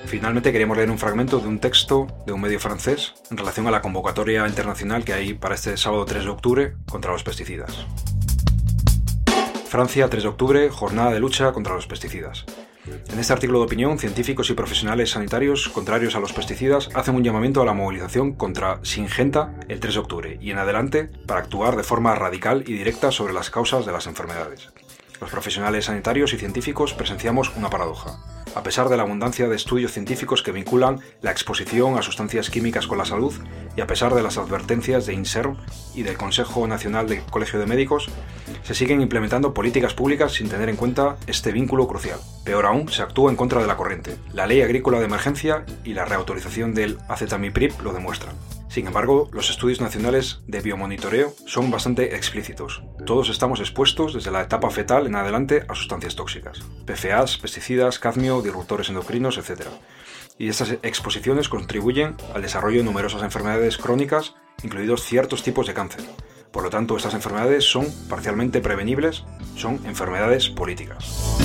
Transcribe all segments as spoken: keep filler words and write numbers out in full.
Finalmente queríamos leer un fragmento de un texto de un medio francés en relación a la convocatoria internacional que hay para este sábado tres de octubre contra los pesticidas. Francia, tres de octubre, jornada de lucha contra los pesticidas. En este artículo de opinión, científicos y profesionales sanitarios contrarios a los pesticidas hacen un llamamiento a la movilización contra Syngenta el tres de octubre y en adelante para actuar de forma radical y directa sobre las causas de las enfermedades. Los profesionales sanitarios y científicos presenciamos una paradoja. A pesar de la abundancia de estudios científicos que vinculan la exposición a sustancias químicas con la salud y a pesar de las advertencias de INSERM y del Consejo Nacional del Colegio de Médicos, se siguen implementando políticas públicas sin tener en cuenta este vínculo crucial. Peor aún, se actúa en contra de la corriente. La Ley Agrícola de Emergencia y la reautorización del acetamiprid lo demuestran. Sin embargo, los estudios nacionales de biomonitoreo son bastante explícitos. Todos estamos expuestos desde la etapa fetal en adelante a sustancias tóxicas, P F As, pesticidas, cadmio, disruptores endocrinos, etcétera. Y estas exposiciones contribuyen al desarrollo de numerosas enfermedades crónicas, incluidos ciertos tipos de cáncer. Por lo tanto, estas enfermedades son parcialmente prevenibles, son enfermedades políticas.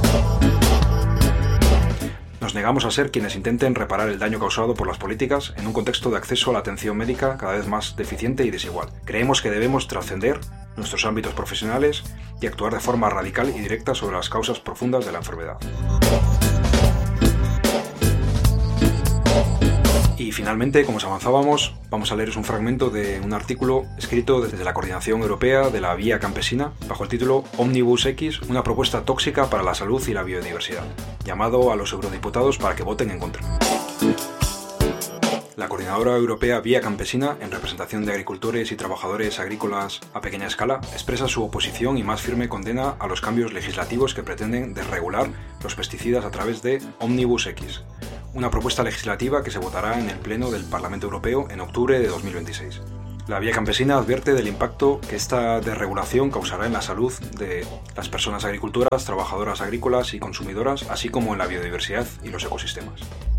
Nos negamos a ser quienes intenten reparar el daño causado por las políticas en un contexto de acceso a la atención médica cada vez más deficiente y desigual. Creemos que debemos trascender nuestros ámbitos profesionales y actuar de forma radical y directa sobre las causas profundas de la enfermedad. Y finalmente, como os avanzábamos, vamos a leeros un fragmento de un artículo escrito desde la Coordinación Europea de la Vía Campesina bajo el título Omnibus X, una propuesta tóxica para la salud y la biodiversidad, llamado a los eurodiputados para que voten en contra. La Coordinadora Europea Vía Campesina, en representación de agricultores y trabajadores agrícolas a pequeña escala, expresa su oposición y más firme condena a los cambios legislativos que pretenden desregular los pesticidas a través de Omnibus X, una propuesta legislativa que se votará en el Pleno del Parlamento Europeo en octubre de dos mil veintiséis. La Vía Campesina advierte del impacto que esta desregulación causará en la salud de las personas agricultoras, trabajadoras agrícolas y consumidoras, así como en la biodiversidad y los ecosistemas.